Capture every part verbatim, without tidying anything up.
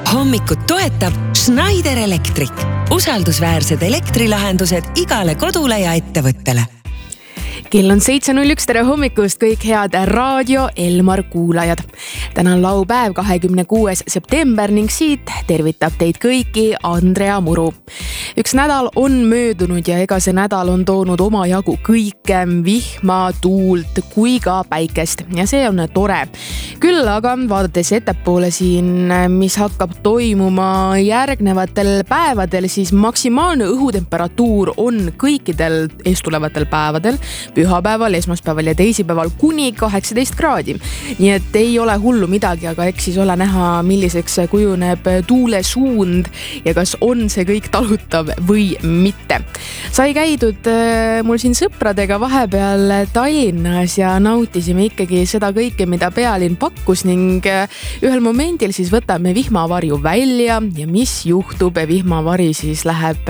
Hommikut toetab Schneider Electric. Usaldusväärsed elektrilahendused igale kodule ja ettevõttele. Kell on seitse null üks, tere hommikust kõik head Raadio Elmar kuulajad. Täna on laupäev kahekümne kuues september ning siit tervitab teid kõiki Andrea Muru. Üks nädal on möödunud ja ega see nädal on toonud oma jagu kõike, vihma, tuult kui ka päikest ja see on tore. Küll aga vaadates ettepoole siin, mis hakkab toimuma järgnevatel päevadel, siis maksimaalne õhutemperatuur on kõikidel eestulevatel päevadel, pühapäeval, esmaspäeval ja teisipäeval kuni kaheksateist kraadi. Nii et ei ole hullu midagi, aga eks siis ole näha, milliseks kujuneb tuule suund ja kas on see kõik talutav või mitte. Sai käidud mul siin sõpradega vahepeal Tallinnas ja nautisime ikkagi seda kõike, mida pealinn pakkus ning ühel momendil siis võtame vihmavarju välja ja mis juhtub, vihmavari siis läheb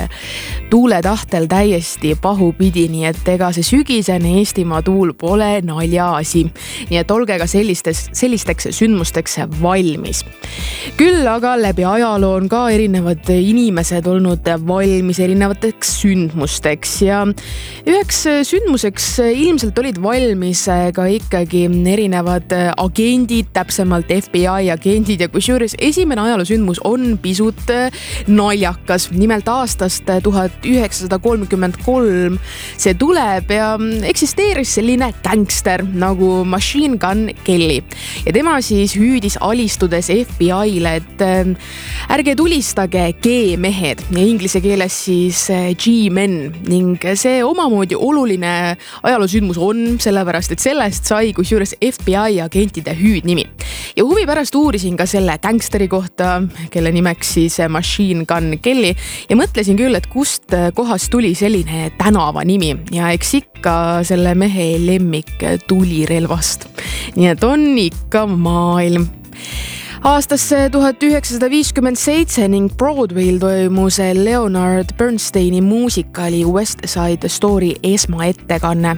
tuule tahtel täiesti pahupidi, nii et ega see sügisene Eestimaa tuul pole naljaasi. Nii et olge ka sellistes, sellisteks sündmusteks valmis. Küll aga läbi ajaloo on ka erinevad inimesed olnud valmis erinevateks sündmusteks ja üheks sündmuseks ilmselt olid valmis ka ikkagi erinevad agendid, täpsemalt F B I agendid ja kusjuures esimene ajaloosündmus on pisut naljakas. Nimelt aastast tuhat üheksasada kolmkümmend kolm see tuleb ja eksisteeris selline gangster nagu Machine Gun Kelly ja tema siis hüüdis alistudes F B I-le, et ärge tulistage G-mehed ja inglise keeles siis G-men ning see omamoodi oluline ajaloosündmus on sellepärast, et sellest sai kusjuures F B I agentide hüüdnimi ja huvi pärast uurisin ka selle gangsteri kohta, kelle nimeks siis Machine Gun Kelly ja mõtlesin küll, et kust kohast tuli selline tänava nimi ja eks ikka selle mehe lemmik tulirelvast. Nii et on ikka maailm. Aastasse tuhat üheksasada viiskümmend seitse ning Broadway'l toimus Leonard Bernsteini muusikali West Side Story esmaettekanne.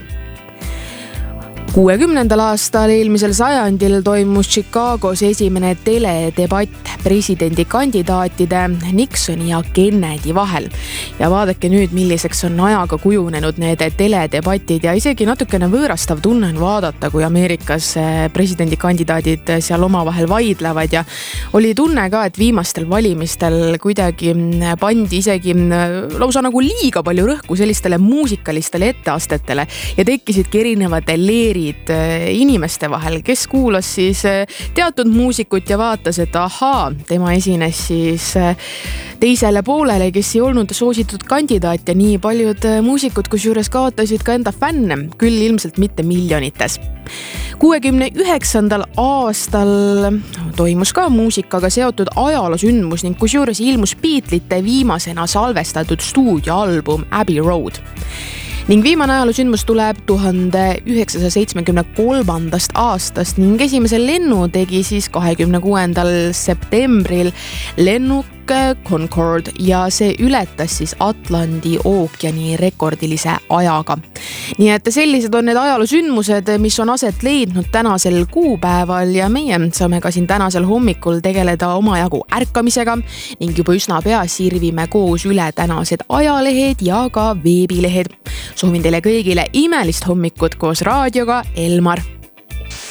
kuuekümnendal aastal eelmisel sajandil toimus Chicagos esimene teledebatt presidendikandidaatide Nixoni ja Kennedy vahel. Ja vaadake nüüd, milliseks on ajaga kujunenud need teledebatid ja isegi natukene võõrastav tunne on vaadata, kui Ameerikas presidendikandidaadid seal omavahel vaidlevad ja oli tunne ka, et viimastel valimistel kuidagi pandi isegi lausa nagu liiga palju rõhku sellistele muusikalistele etteastetele ja tekkisidki erinevad leerid inimeste vahel, kes kuulas siis teatud muusikut ja vaatas, et ahaa, tema esines siis teisele poolele, kes ei olnud soositud kandidaat ja nii paljud muusikud kusjuures kaotasid ka enda fänne, küll ilmselt mitte miljonites. kuuekümne üheksandal aastal toimus ka muusikaga seotud ajaloosündmus ning kusjuures ilmus Beatlesite viimasena salvestatud stuudioalbum Abbey Road. Ning viimane ajaloosündmus tuleb tuhande üheksasaja seitsmekümne kolmandast aastast ning esimese lennu tegi siis kahekümne kuuendal septembril lennuk Concorde ja see ületas siis Atlandi ookeani rekordilise ajaga. Nii et sellised on need ajaloosündmused, mis on aset leidnud tänasel kuupäeval ja meie saame ka siin tänasel hommikul tegeleda omajagu ärkamisega ning juba üsna pea sirvime koos üle tänased ajalehed ja ka veebilehed. Soovin teile kõigile imelist hommikut koos raadioga Elmar.